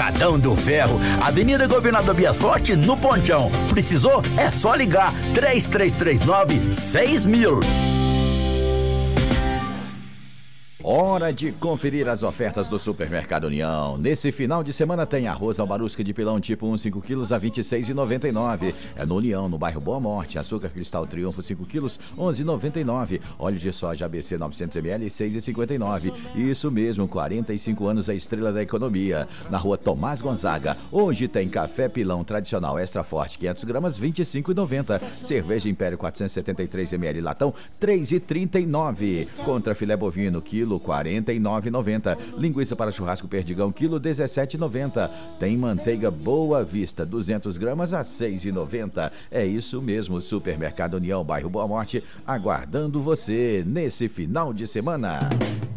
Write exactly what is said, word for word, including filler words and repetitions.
Atacadão do Ferro, Avenida Governador Bias Forte, no Ponchão. Precisou? É só ligar três três três nove seis mil. Hora de conferir as ofertas do Supermercado União. Nesse final de semana tem arroz albarusca de pilão tipo um, cinco quilos a vinte e seis reais e noventa e nove centavos. É no União, no bairro Boa Morte. Açúcar cristal Triunfo cinco quilos, onze reais e noventa e nove centavos. Óleo de soja A B C novecentos mililitros, seis reais e cinquenta e nove centavos. Isso mesmo, quarenta e cinco anos a estrela da economia. Na rua Tomás Gonzaga. Hoje tem café pilão tradicional extra forte, quinhentas gramas, vinte e cinco reais e noventa centavos. Cerveja Império quatrocentos e setenta e três mililitros latão, três reais e trinta e nove centavos. Contra filé bovino, quilo, quarenta e nove reais e noventa centavos. Linguiça para churrasco Perdigão, quilo, dezessete reais e noventa centavos. Tem manteiga Boa Vista, duzentas gramas a seis reais e noventa centavos. É isso mesmo, Supermercado União, bairro Boa Morte, aguardando você nesse final de semana.